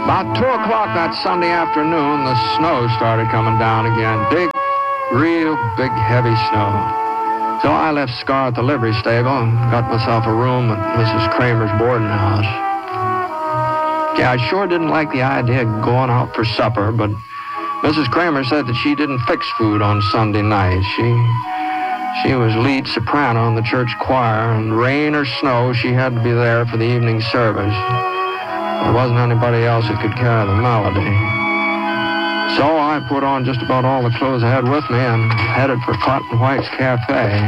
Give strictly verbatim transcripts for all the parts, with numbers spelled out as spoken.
About two o'clock that Sunday afternoon, the snow started coming down again. Big, real big, heavy snow. So I left Scar at the livery stable and got myself a room at Missus Kramer's boarding house. Yeah, I sure didn't like the idea of going out for supper, but Missus Kramer said that she didn't fix food on Sunday night. She she was lead soprano in the church choir, and rain or snow, she had to be there for the evening service. There wasn't anybody else that could carry the melody. So I put on just about all the clothes I had with me and headed for Cotton White's Cafe.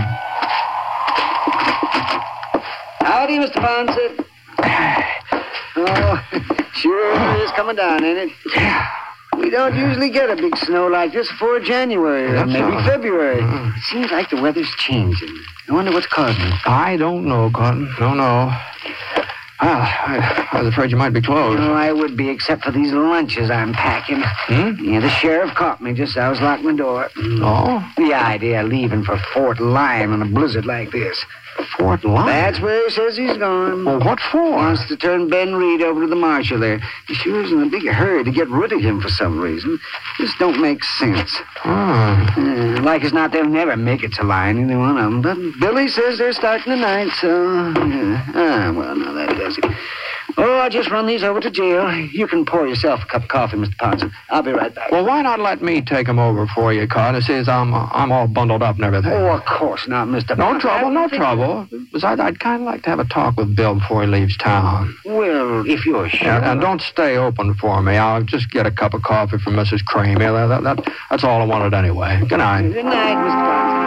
Howdy, Mister Ponset. Oh, sure is coming down, ain't it? Yeah. We don't usually get a big snow like this before January, or That's maybe all. February. Mm. It seems like the weather's changing. I wonder what's causing it. I don't know, Cotton. Don't know. Well, I, I was afraid you might be closed. Oh, I would be, except for these lunches I'm packing. Hmm? Yeah, the sheriff caught me just as I was locking the door. Oh? The idea of leaving for Fort Lyon in a blizzard like this. Fort Lyon? That's where he says he's going. Well, what for? Wants to turn Ben Reed over to the marshal there. He sure is in a big hurry to get rid of him for some reason. This don't make sense. Oh. Uh, like as not, they'll never make it to Lyon, either one of them. But Billy says they're starting tonight, so... Yeah. Ah, well, now that does it. Oh, I'll just run these over to jail. You can pour yourself a cup of coffee, Mister Ponson. I'll be right back. Well, why not let me take them over for you, Cotton, since I'm, I'm all bundled up and everything? Oh, of course not, Mister No Ponson. trouble, no trouble. Besides, I'd kind of like to have a talk with Bill before he leaves town. Well, if you're sure. And, and don't stay open for me. I'll just get a cup of coffee from Missus Kramer. That, that, that, that's all I wanted anyway. Good night. Good night, Mister Ponson.